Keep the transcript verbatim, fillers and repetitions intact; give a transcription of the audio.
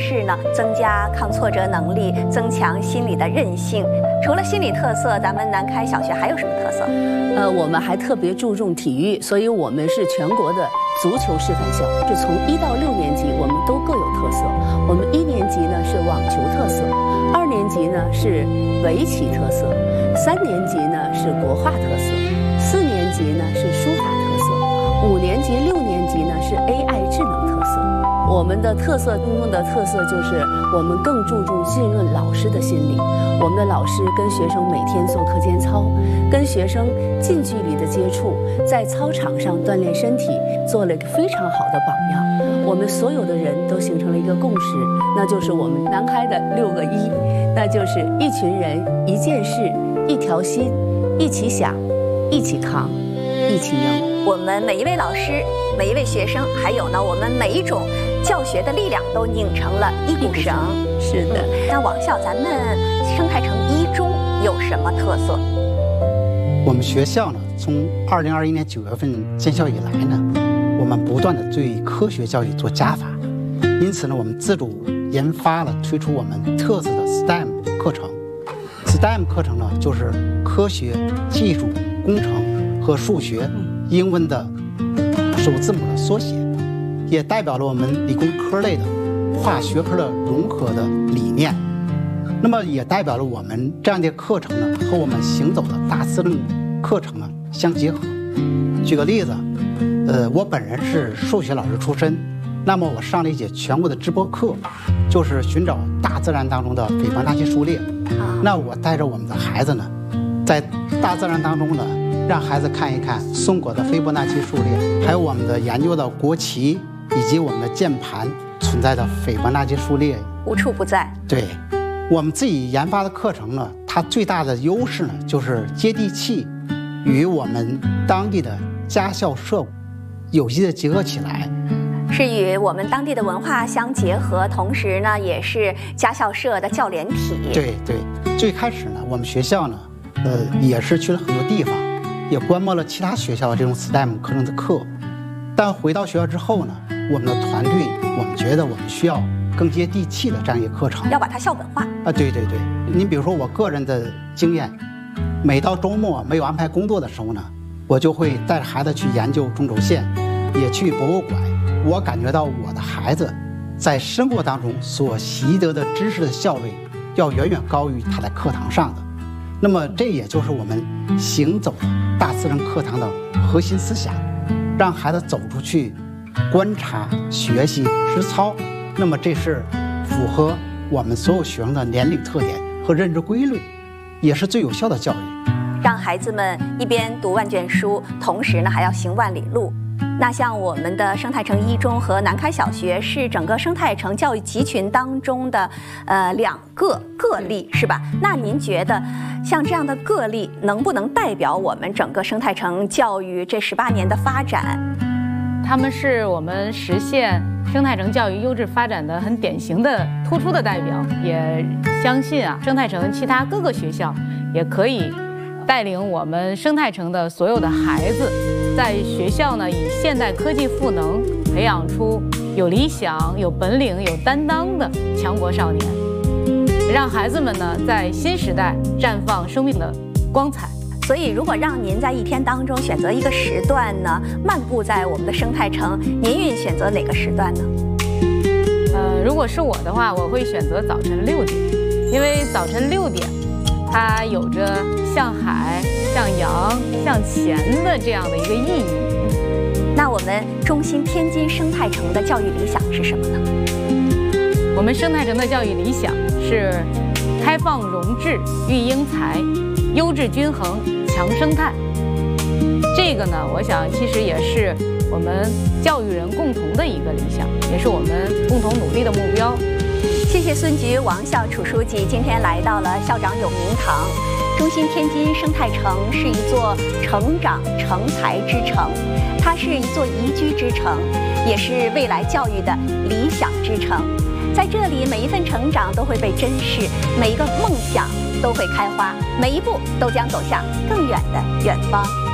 式呢，增加抗挫折能力，增强心理的韧性。除了心理特色，咱们南开小学还有什么特色？ 呃，我们还特别注重体育，所以我们是全国的足球示范校。就从一到六年级，我们都各有特色。我们一年级呢是网球特色，二年级呢是围棋特色，三年级呢是国画特色，四年级呢是书法特色，五年级、六年级呢是 A I 智能特色。我们的特色中的特色就是我们更注重浸润老师的心理。我们的老师跟学生每天做课间操，跟学生近距离的接触，在操场上锻炼身体，做了一个非常好的榜样。我们所有的人都形成了一个共识，那就是我们南开的六个一，那就是一群人、一件事、一条心，一起想，一起扛，一起赢。 我们每一位老师、每一位学生，还有呢，我们每一种教学的力量都拧成了一股绳。 是的。 嗯、那王校，咱们生态城一中有什么特色？ 我们学校呢，从二零二一年九月份建校以来呢，我们不断的对科学教育做加法，因此呢，我们自主研发了推出我们特色的 S T E M 课程。S T E M 课程呢，就是科学、技术、工程和数学、英文的首字母的缩写，也代表了我们理工科类的跨学科的融合的理念。那么也代表了我们这样的课程呢，和我们行走的大自然课程呢相结合。举个例子，呃，我本人是数学老师出身，那么我上了一节全国的直播课，就是寻找大自然当中的斐波那契数列。那我带着我们的孩子呢，在大自然当中呢，让孩子看一看松果的斐波那契数列，还有我们的研究的国旗以及我们的键盘存在的斐波那契数列， 无处不在。 对。我们自己研发的课程呢，它最大的优势呢，就是接地气，与我们当地的家校社有机的结合起来， 是与我们当地的文化相结合，同时呢，也是家校社的教联体。 对对，最开始呢，我们学校呢，呃，也是去了很多地方，也观摩了其他学校这种 S T E M 课程的课，但回到学校之后呢，我们的团队，我们觉得我们需要更接地气的这样一个课程， 要把它校本化啊！对对对，你比如说我个人的经验，每到周末没有安排工作的时候呢，我就会带着孩子去研究中轴线，也去博物馆。我感觉到我的孩子在生活当中所习得的知识的效率，要远远高于他在课堂上的。那么这也就是我们行走的大自然课堂的核心思想，让孩子走出去，观察、学习、实操。那么这是符合我们所有学生的年龄特点和认知规律，也是最有效的教育。 让孩子们一边读万卷书，同时呢还要行万里路。那像我们的生态城一中和南开小学是整个生态城教育集群当中的呃两个个例，是吧？那您觉得像这样的个例能不能代表我们整个生态城教育这十八年的发展？ 他们是我们实现生态城教育优质发展的很典型的突出的代表，也相信啊，生态城其他各个学校也可以带领我们生态城的所有的孩子，在学校呢以现代科技赋能，培养出有理想、有本领、有担当的强国少年，让孩子们呢在新时代绽放生命的光彩。 所以，如果让您在一天当中选择一个时段呢，漫步在我们的生态城，您愿意选择哪个时段呢？ 呃，如果是我的话，我会选择早晨六点，因为早晨六点，它有着向海、向阳、向前的这样的一个意义。 那我们中心天津生态城的教育理想是什么呢？ 我们生态城的教育理想是开放容质、育英才、优质均衡、强生态。这个呢，我想其实也是我们教育人共同的一个理想，也是我们共同努力的目标。 谢谢孙局王校楚书记今天来到了校长有名堂。中心天津生态城是一座成长成才之城，它是一座宜居之城，也是未来教育的理想之城。在这里，每一份成长都会被珍视，每一个梦想都会开花，每一步都将走向更远的远方。